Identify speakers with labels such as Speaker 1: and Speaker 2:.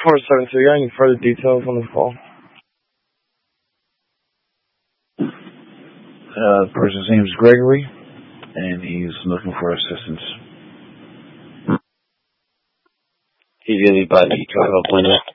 Speaker 1: 472, you got any further details on this call?
Speaker 2: The person's name is Gregory, and he's looking for assistance.
Speaker 3: He's going to be by the appointment.